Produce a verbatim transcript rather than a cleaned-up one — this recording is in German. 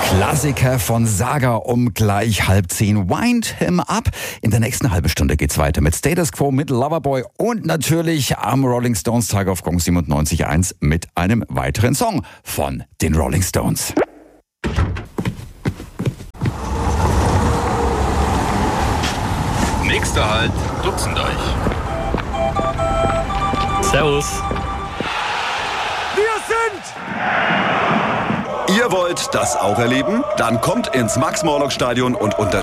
Klassiker von Saga um gleich halb zehn. Wind him up. In der nächsten halben Stunde geht's weiter mit Status Quo, mit Loverboy und natürlich am Rolling Stones Tag auf Gong siebenundneunzig Komma eins mit einem weiteren Song von den Rolling Stones. Nächster Halt, Dutzenddeich. Servus. Wir sind... Ihr wollt das auch erleben? Dann kommt ins Max-Morlock-Stadion und unterstützt